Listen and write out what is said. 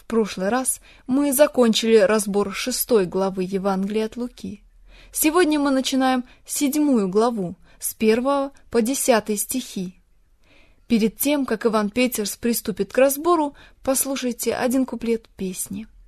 прошлый раз мы закончили разбор 6 главы Евангелия от Луки. Сегодня мы начинаем 7 главу, с 1 по 10 стихи. Перед тем, как Иван Петерс приступит к разбору, послушайте один куплет песни.